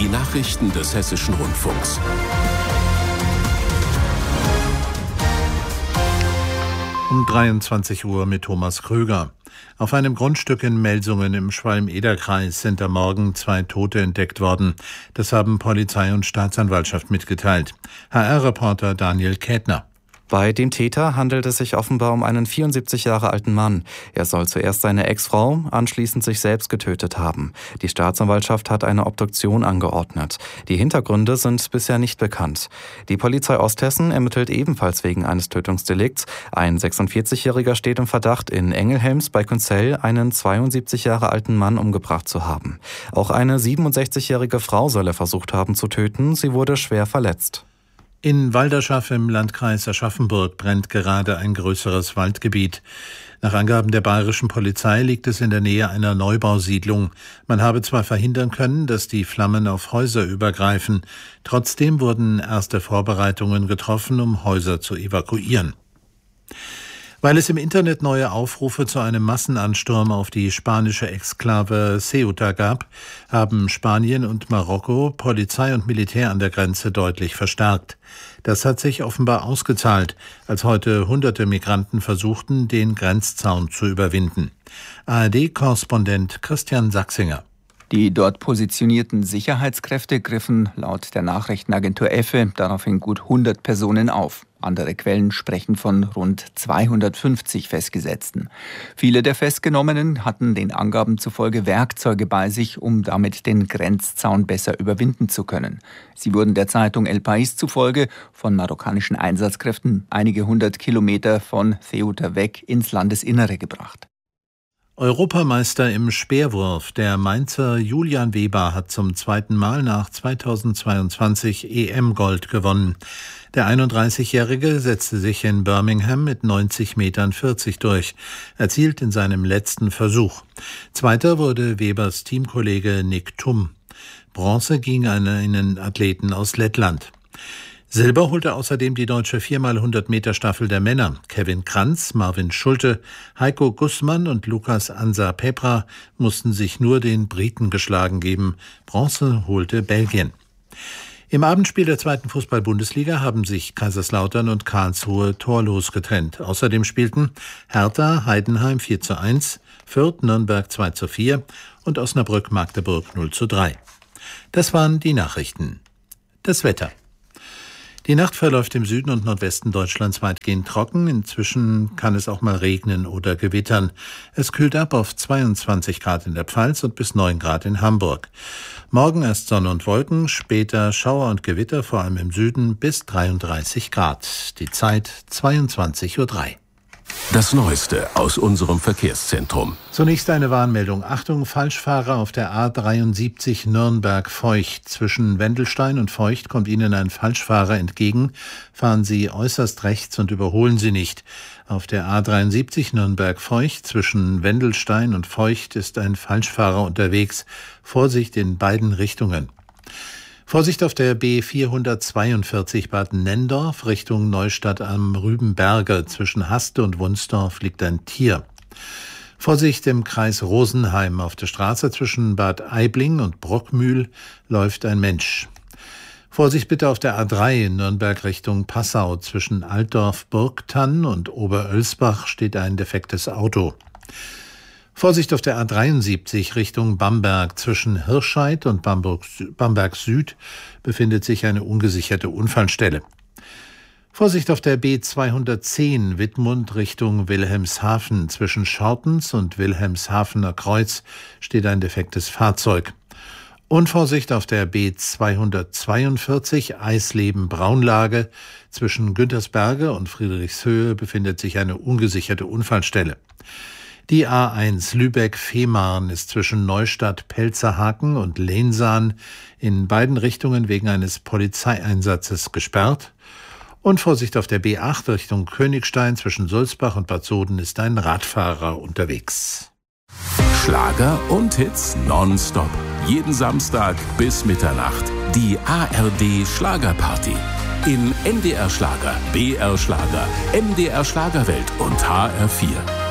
Die Nachrichten des Hessischen Rundfunks. Um 23 Uhr mit Thomas Krüger. Auf einem Grundstück in Melsungen im Schwalm-Eder-Kreis sind am Morgen 2 Tote entdeckt worden. Das haben Polizei und Staatsanwaltschaft mitgeteilt. HR-Reporter Daniel Kätner. Bei dem Täter handelt es sich offenbar um einen 74 Jahre alten Mann. Er soll zuerst seine Ex-Frau, anschließend sich selbst getötet haben. Die Staatsanwaltschaft hat eine Obduktion angeordnet. Die Hintergründe sind bisher nicht bekannt. Die Polizei Osthessen ermittelt ebenfalls wegen eines Tötungsdelikts. Ein 46-Jähriger steht im Verdacht, in Engelhelms bei Künzell einen 72 Jahre alten Mann umgebracht zu haben. Auch eine 67-jährige Frau soll er versucht haben zu töten. Sie wurde schwer verletzt. In Walderschaff im Landkreis Aschaffenburg brennt gerade ein größeres Waldgebiet. Nach Angaben der bayerischen Polizei liegt es in der Nähe einer Neubausiedlung. Man habe zwar verhindern können, dass die Flammen auf Häuser übergreifen. Trotzdem wurden erste Vorbereitungen getroffen, um Häuser zu evakuieren. Weil es im Internet neue Aufrufe zu einem Massenansturm auf die spanische Exklave Ceuta gab, haben Spanien und Marokko Polizei und Militär an der Grenze deutlich verstärkt. Das hat sich offenbar ausgezahlt, als heute Hunderte Migranten versuchten, den Grenzzaun zu überwinden. ARD-Korrespondent Christian Sachsinger. Die dort positionierten Sicherheitskräfte griffen laut der Nachrichtenagentur EFE daraufhin gut 100 Personen auf. Andere Quellen sprechen von rund 250 Festgesetzten. Viele der Festgenommenen hatten den Angaben zufolge Werkzeuge bei sich, um damit den Grenzzaun besser überwinden zu können. Sie wurden der Zeitung El País zufolge von marokkanischen Einsatzkräften einige 100 Kilometer von Ceuta weg ins Landesinnere gebracht. Europameister im Speerwurf, der Mainzer Julian Weber, hat zum zweiten Mal nach 2022 EM-Gold gewonnen. Der 31-Jährige setzte sich in Birmingham mit 90,40 Metern durch, erzielt in seinem letzten Versuch. Zweiter wurde Webers Teamkollege Nick Thum. Bronze ging an einen Athleten aus Lettland. Silber holte außerdem die deutsche 4x100 Meter Staffel der Männer. Kevin Kranz, Marvin Schulte, Heiko Gussmann und Lukas Ansa-Pepra mussten sich nur den Briten geschlagen geben. Bronze holte Belgien. Im Abendspiel der 2. Fußball-Bundesliga haben sich Kaiserslautern und Karlsruhe torlos getrennt. Außerdem spielten Hertha Heidenheim 4:1, Fürth Nürnberg 2:4 und Osnabrück Magdeburg 0:3. Das waren die Nachrichten. Das Wetter. Die Nacht verläuft im Süden und Nordwesten Deutschlands weitgehend trocken. Inzwischen kann es auch mal regnen oder gewittern. Es kühlt ab auf 22 Grad in der Pfalz und bis 9 Grad in Hamburg. Morgen erst Sonne und Wolken, später Schauer und Gewitter, vor allem im Süden, bis 33 Grad. Die Zeit 22:03 Uhr. Das Neueste aus unserem Verkehrszentrum. Zunächst eine Warnmeldung. Achtung, Falschfahrer auf der A73 Nürnberg-Feucht. Zwischen Wendelstein und Feucht kommt Ihnen ein Falschfahrer entgegen. Fahren Sie äußerst rechts und überholen Sie nicht. Auf der A73 Nürnberg-Feucht zwischen Wendelstein und Feucht ist ein Falschfahrer unterwegs. Vorsicht in beiden Richtungen. Vorsicht auf der B442 Bad Nenndorf Richtung Neustadt am Rübenberge. Zwischen Haste und Wunsdorf liegt ein Tier. Vorsicht im Kreis Rosenheim. Auf der Straße zwischen Bad Aibling und Brockmühl läuft ein Mensch. Vorsicht bitte auf der A3 in Nürnberg Richtung Passau. Zwischen Altdorf-Burgtann und Oberölsbach steht ein defektes Auto. Vorsicht auf der A73 Richtung Bamberg. Zwischen Hirscheid und Bamberg Süd befindet sich eine ungesicherte Unfallstelle. Vorsicht auf der B210 Wittmund Richtung Wilhelmshaven. Zwischen Schortens und Wilhelmshavener Kreuz steht ein defektes Fahrzeug. Und Vorsicht auf der B242 Eisleben-Braunlage. Zwischen Güntersberge und Friedrichshöhe befindet sich eine ungesicherte Unfallstelle. Die A1 Lübeck-Fehmarn ist zwischen Neustadt-Pelzerhaken und Lehnsahn in beiden Richtungen wegen eines Polizeieinsatzes gesperrt. Und Vorsicht auf der B8 Richtung Königstein zwischen Sulzbach und Bad Soden ist ein Radfahrer unterwegs. Schlager und Hits nonstop. Jeden Samstag bis Mitternacht. Die ARD Schlagerparty. In NDR Schlager, BR Schlager, MDR Schlagerwelt und HR4.